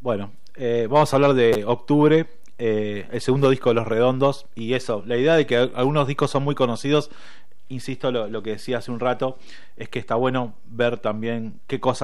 Bueno, vamos a hablar de Octubre, el segundo disco de Los Redondos. Y eso, la idea de que algunos discos son muy conocidos, insisto, lo que decía hace un rato, es que está bueno ver también qué cosas